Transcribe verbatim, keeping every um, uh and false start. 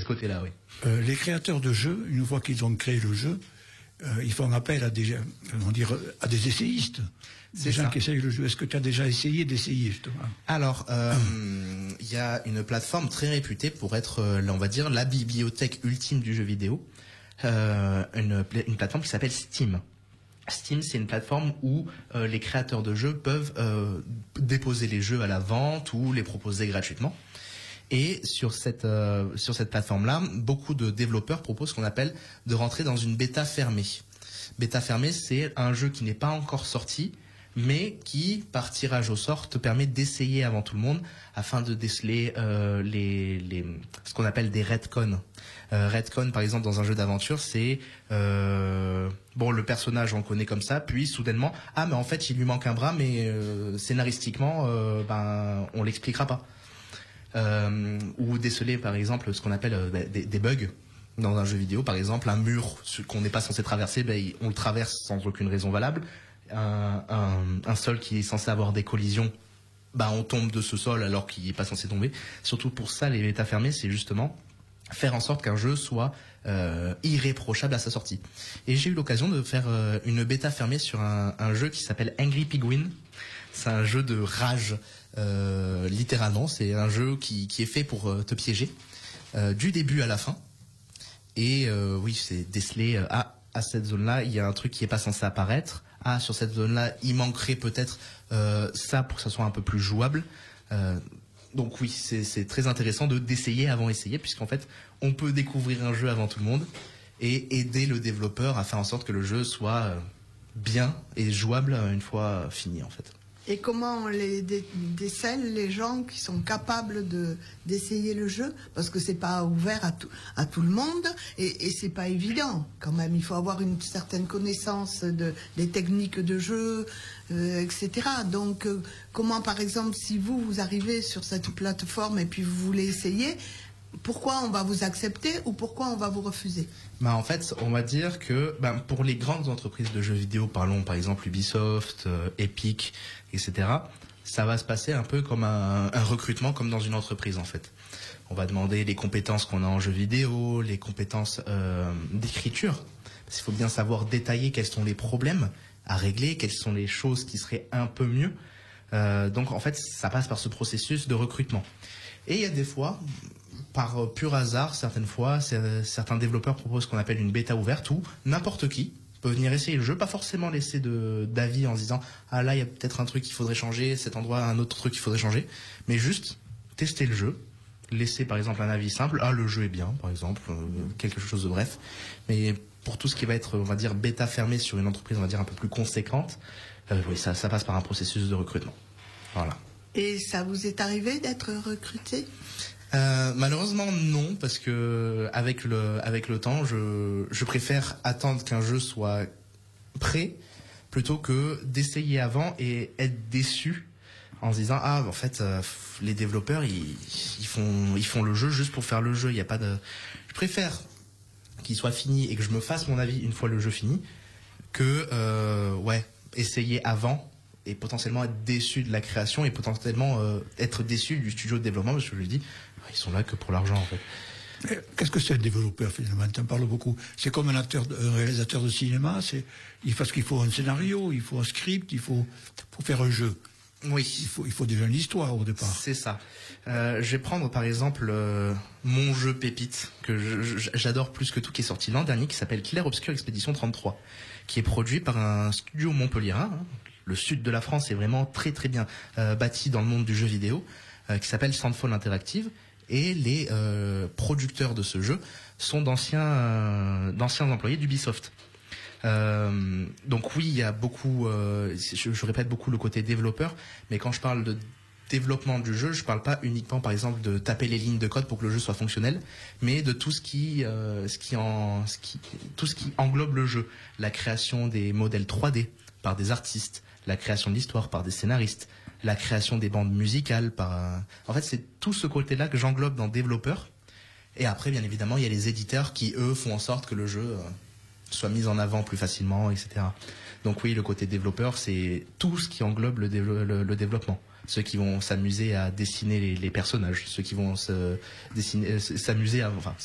ce côté-là, oui. Euh, les créateurs de jeux, une fois qu'ils ont créé le jeu, euh, ils font appel à des, comment dire, à des essayistes, des gens qui essayent le jeu. Est-ce que tu as déjà essayé d'essayer justement? Alors, il euh, y a une plateforme très réputée pour être, euh, on va dire, la bibliothèque ultime du jeu vidéo. Euh, une, une plateforme qui s'appelle Steam. Steam, c'est une plateforme où euh, les créateurs de jeux peuvent euh, déposer les jeux à la vente ou les proposer gratuitement. Et sur cette euh, sur cette plateforme-là, beaucoup de développeurs proposent ce qu'on appelle de rentrer dans une bêta fermée. Bêta fermée, c'est un jeu qui n'est pas encore sorti, mais qui, par tirage au sort, te permet d'essayer avant tout le monde afin de déceler euh, les, les ce qu'on appelle des retcons. Euh, retcon, par exemple, dans un jeu d'aventure, c'est euh, bon, le personnage on le connaît comme ça, puis soudainement, ah mais en fait il lui manque un bras, mais euh, scénaristiquement, euh, ben on l'expliquera pas. Euh, ou déceler par exemple ce qu'on appelle euh, des, des bugs dans un jeu vidéo, par exemple un mur qu'on n'est pas censé traverser, ben, on le traverse sans aucune raison valable. Un, un, un sol qui est censé avoir des collisions, ben, on tombe de ce sol alors qu'il n'est pas censé tomber. Surtout pour ça, les bêtas fermées, c'est justement faire en sorte qu'un jeu soit euh, irréprochable à sa sortie. Et j'ai eu l'occasion de faire euh, une bêta fermée sur un, un jeu qui s'appelle Angry Penguin. C'est un jeu de rage, euh, littéralement. C'est un jeu qui, qui est fait pour euh, te piéger, euh, du début à la fin. Et euh, oui, c'est décelé. Euh, ah, à cette zone-là, il y a un truc qui est pas censé apparaître. Ah, sur cette zone-là, il manquerait peut-être euh, ça pour que ça soit un peu plus jouable. Euh, donc oui, c'est, c'est très intéressant de d'essayer avant essayer, puisqu'en fait, on peut découvrir un jeu avant tout le monde et aider le développeur à faire en sorte que le jeu soit euh, bien et jouable une fois fini, en fait. Et comment on les dé- décèle les gens qui sont capables de d'essayer le jeu, parce que c'est pas ouvert à tout à tout le monde et, et c'est pas évident quand même. Il faut avoir une certaine connaissance de des techniques de jeu, euh, et cetera. Donc euh, comment par exemple si vous vous arrivez sur cette plateforme et puis vous voulez essayer, pourquoi on va vous accepter ou pourquoi on va vous refuser? Bah en fait, on va dire que bah, pour les grandes entreprises de jeux vidéo, parlons par exemple Ubisoft, euh, Epic, et cetera, ça va se passer un peu comme un, un recrutement, comme dans une entreprise en fait. On va demander les compétences qu'on a en jeu vidéo, les compétences euh, d'écriture. Parce qu'il faut bien savoir détailler quels sont les problèmes à régler, quelles sont les choses qui seraient un peu mieux. Euh, donc en fait, ça passe par ce processus de recrutement. Et il y a des fois, par pur hasard, certaines fois, certains développeurs proposent ce qu'on appelle une bêta ouverte où n'importe qui peut venir essayer le jeu, pas forcément laisser de d'avis en se disant ah là il y a peut-être un truc qu'il faudrait changer, cet endroit un autre truc qu'il faudrait changer, mais juste tester le jeu, laisser par exemple un avis simple, ah le jeu est bien par exemple, euh, quelque chose de bref. Mais pour tout ce qui va être on va dire bêta fermée sur une entreprise on va dire un peu plus conséquente, euh, oui ça ça passe par un processus de recrutement. Voilà. Et ça vous est arrivé d'être recruté? Euh, malheureusement non, parce que avec le avec le temps, je je préfère attendre qu'un jeu soit prêt plutôt que d'essayer avant et être déçu en se disant ah en fait euh, les développeurs ils ils font ils font le jeu juste pour faire le jeu, il y a pas de je préfère qu'il soit fini et que je me fasse mon avis une fois le jeu fini que euh, ouais, essayer avant et potentiellement être déçu de la création et potentiellement euh, être déçu du studio de développement parce que je lui dis ils sont là que pour l'argent en fait. Qu'est-ce que c'est un développeur finalement? Tu en parles beaucoup. C'est comme un acteur, un réalisateur de cinéma. C'est parce qu'il faut un scénario, il faut un script, il faut pour faire un jeu. Oui. Il faut il faut déjà une histoire au départ. C'est ça. Euh, je vais prendre par exemple euh, mon jeu pépite que je, je, j'adore plus que tout qui est sorti l'an dernier qui s'appelle Clair Obscur Expédition trente-trois, qui est produit par un studio montpelliérain. Hein. Le sud de la France est vraiment très très bien euh, bâti dans le monde du jeu vidéo, euh, qui s'appelle Sandfall Interactive. Et les euh, producteurs de ce jeu sont d'anciens euh, d'anciens employés d'Ubisoft. Euh, donc oui, il y a beaucoup, euh, je, je répète beaucoup le côté développeur, mais quand je parle de développement du jeu, je parle pas uniquement par exemple de taper les lignes de code pour que le jeu soit fonctionnel, mais de tout ce qui, euh, ce qui en, ce qui, tout ce qui englobe le jeu, la création des modèles trois D par des artistes, la création de l'histoire par des scénaristes, la création des bandes musicales par un... En fait, c'est tout ce côté-là que j'englobe dans développeur. Et après, bien évidemment, il y a les éditeurs qui, eux, font en sorte que le jeu euh, soit mis en avant plus facilement, et cetera. Donc oui, le côté développeur, c'est tout ce qui englobe le, dévo- le, le développement. Ceux qui vont s'amuser à dessiner les, les personnages, ceux qui vont se dessiner, s'amuser à... Enfin,